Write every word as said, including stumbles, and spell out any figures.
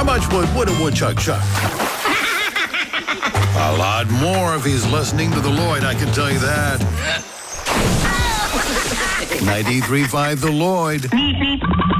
How much would Woody Woodchuck chuck? A lot more if he's listening to the Lloyd, I can tell you that. ninety-three point five The Lloyd.